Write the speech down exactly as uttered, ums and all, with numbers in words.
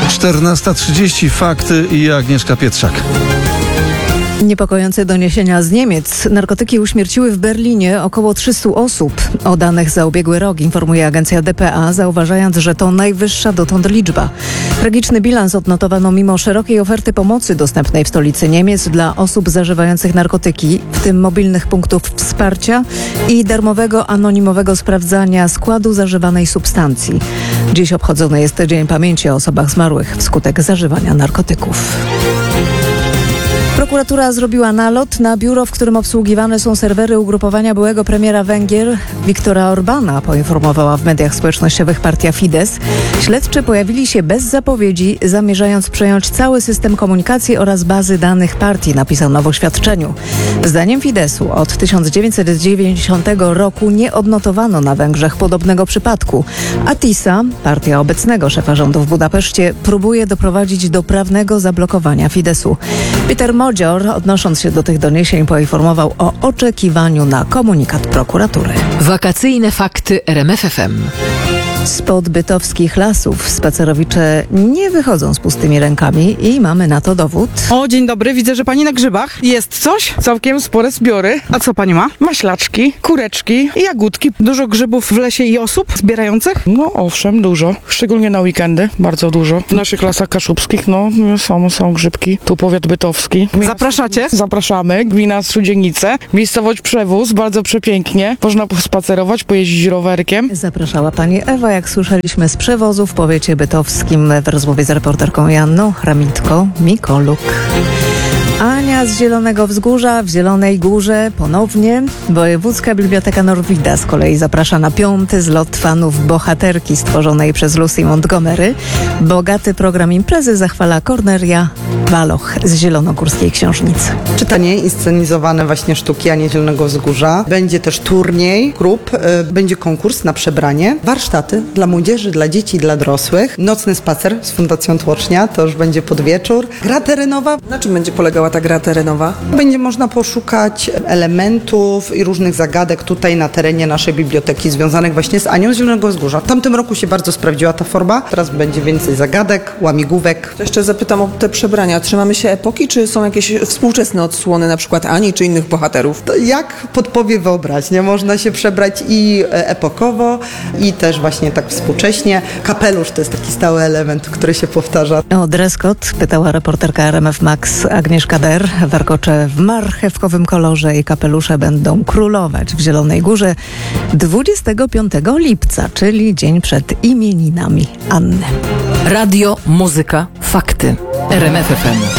czternasta trzydzieści, fakty i Agnieszka Pietrzak. Niepokojące doniesienia z Niemiec. Narkotyki uśmierciły w Berlinie około trzystu osób. O danych za ubiegły rok informuje agencja D P A, zauważając, że to najwyższa dotąd liczba. Tragiczny bilans odnotowano mimo szerokiej oferty pomocy dostępnej w stolicy Niemiec dla osób zażywających narkotyki, w tym mobilnych punktów wsparcia i darmowego anonimowego sprawdzania składu zażywanej substancji. Dziś obchodzony jest Dzień Pamięci o osobach zmarłych wskutek zażywania narkotyków. Prokuratura zrobiła nalot na biuro, w którym obsługiwane są serwery ugrupowania byłego premiera Węgier Viktora Orbana, poinformowała w mediach społecznościowych partia Fidesz. Śledczy pojawili się bez zapowiedzi, zamierzając przejąć cały system komunikacji oraz bazy danych partii, napisano w oświadczeniu. Zdaniem Fideszu od tysiąc dziewięćset dziewięćdziesiątego roku nie odnotowano na Węgrzech podobnego przypadku, a TISA, partia obecnego szefa rządu w Budapeszcie, próbuje doprowadzić do prawnego zablokowania Fideszu. Peter Modzior, odnosząc się do tych doniesień, poinformował o oczekiwaniu na komunikat prokuratury. Wakacyjne fakty R M F F M. Spod bytowskich lasów spacerowicze nie wychodzą z pustymi rękami i mamy na to dowód. O, dzień dobry, widzę, że pani na grzybach. Jest coś? Całkiem spore zbiory. A co pani ma? Maślaczki, kureczki, jagódki. Dużo grzybów w lesie i osób zbierających? No owszem, dużo. Szczególnie na weekendy, bardzo dużo. W naszych lasach kaszubskich, no są, są grzybki. Tu powiat bytowski. Zapraszacie? Zapraszamy. Gmina Strudzienice, miejscowość Przewóz, bardzo przepięknie. Można pospacerować, pojeździć rowerkiem. Zapraszała pani Ewa, jak słyszeliśmy, z Przewozu w powiecie bytowskim w rozmowie z reporterką Janną Hramitko-Mikoluk. Ania z Zielonego Wzgórza w Zielonej Górze ponownie. Wojewódzka Biblioteka Norwida z kolei zaprasza na piąty zlot fanów bohaterki stworzonej przez Lucy Montgomery. Bogaty program imprezy zachwala Kornelia Waloch z Zielonogórskiej Książnicy. Czytanie, inscenizowane właśnie sztuki Ani Zielonego Wzgórza. Będzie też turniej grup, y, będzie konkurs na przebranie, warsztaty dla młodzieży, dla dzieci, dla dorosłych. Nocny spacer z Fundacją Tłocznia, to już będzie pod wieczór. Gra terenowa. Na czym będzie polegała ta gra terenowa? Będzie można poszukać elementów i różnych zagadek tutaj na terenie naszej biblioteki związanych właśnie z Anią Zielonego Wzgórza. W tamtym roku się bardzo sprawdziła ta forma. Teraz będzie więcej zagadek, łamigłówek. To jeszcze zapytam o te przebrania. Trzymamy się epoki, czy są jakieś współczesne odsłony, na przykład Ani czy innych bohaterów? To jak podpowie wyobraźnia, można się przebrać i epokowo, i też właśnie tak współcześnie. Kapelusz to jest taki stały element, który się powtarza. O dress code pytała reporterka R M F Max Agnieszka Der. Warkocze w marchewkowym kolorze i kapelusze będą królować w Zielonej Górze dwudziestego piątego lipca, czyli dzień przed imieninami Anny. Radio, muzyka, fakty. R M F F M.